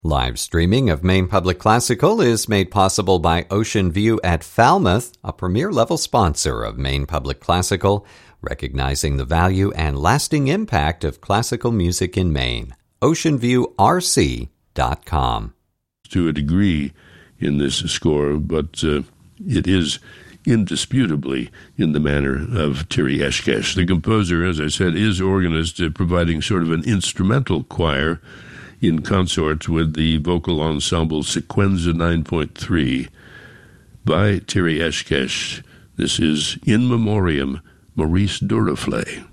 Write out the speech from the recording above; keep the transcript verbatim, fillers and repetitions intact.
Live streaming of Maine Public Classical is made possible by Ocean View at Falmouth, a premier-level sponsor of Maine Public Classical, recognizing the value and lasting impact of classical music in Maine. ocean view r c dot com. To a degree in this score, but uh, it is indisputably in the manner of Terry Eshkesh. The composer, as I said, is organist, uh, providing sort of an instrumental choir in consort with the vocal ensemble Sequenza nine point three by Terry Eshkesh. This is In Memoriam, Maurice Duraflé.